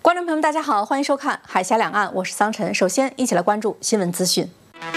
观众朋友们，大家好，欢迎收看《海峡两岸》，我是桑晨。首先，一起来关注新闻资讯。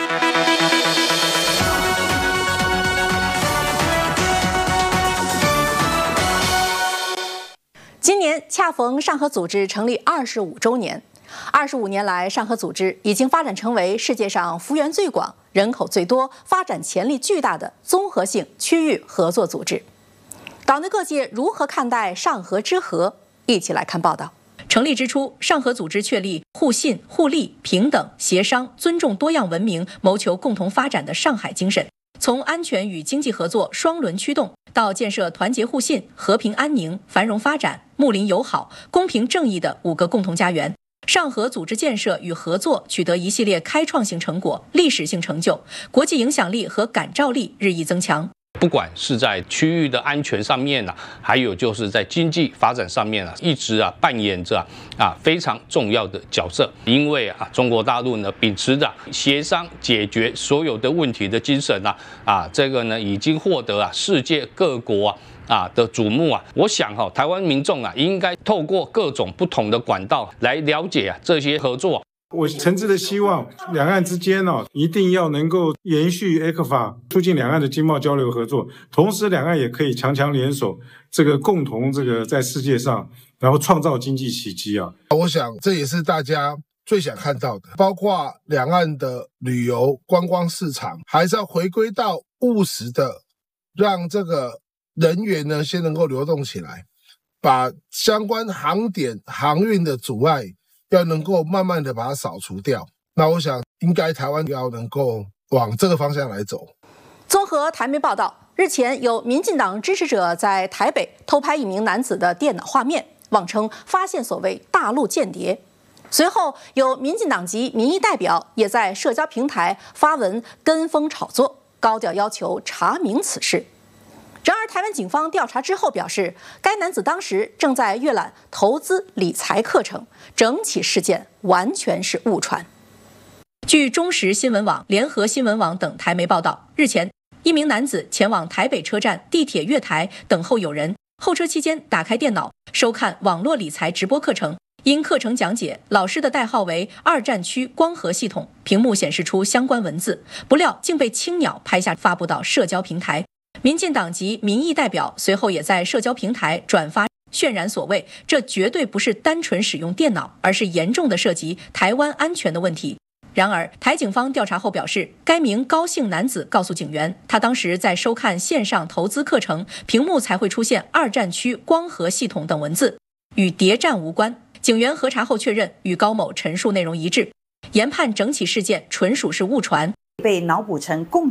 今年恰逢上合组织成立25周年。25年来，上合组织已经发展成为世界上幅员最广、人口最多、发展潜力巨大的综合性区域合作组织。岛内各界如何看待上合之合？一起来看报道。成立之初，上合组织确立互信、互利、平等、协商、尊重多样文明，谋求共同发展的上海精神。从安全与经济合作双轮驱动，到建设团结互信、和平安宁、繁荣发展、睦邻友好、公平正义的5个共同家园，上合组织建设与合作取得一系列开创性成果、历史性成就，国际影响力和感召力日益增强。 不管是在区域的安全上面还有就是在经济发展上面一直扮演着非常重要的角色。因为中国大陆呢秉持着协商解决所有的问题的精神这个呢已经获得世界各国的瞩目我想台湾民众应该透过各种不同的管道来了解这些合作。 我诚挚的希望两岸之间一定要能够延续 ECFA， 促进两岸的经贸交流合作，同时两岸也可以强强联手，共同在世界上，然后创造经济奇迹我想这也是大家最想看到的，包括两岸的旅游观光市场，还是要回归到务实的，让这个人员呢先能够流动起来，把相关航点航运的阻碍要能够慢慢的把它扫除掉。那我想应该台湾要能够往这个方向来走。 综合台媒报道，日前有民进党支持者在台北偷拍一名男子的电脑画面，妄称发现所谓大陆间谍。随后有民进党籍民意代表也在社交平台发文跟风炒作，高调要求查明此事。然而，台湾警方调查之后表示，该男子当时正在阅览投资理财课程，整起事件完全是误传。据中时新闻网、联合新闻网等台媒报道，日前，一名男子前往台北车站地铁月台等候友人，候车期间打开电脑收看网络理财直播课程。因课程讲解老师的代号为2战区光合系统，屏幕显示出相关文字，不料竟被青鸟拍下发布到社交平台。民进党籍民意代表随后也在社交平台转发渲染所谓这绝对不是单纯使用电脑，而是严重的涉及台湾安全的问题。然而，台警方调查后表示，该名高姓男子告诉警员，他当时在收看线上投资课程，屏幕才会出现2战区光合系统等文字，与谍战无关。警员核查后确认与高某陈述内容一致，研判整起事件纯属是误传， 被脑补成共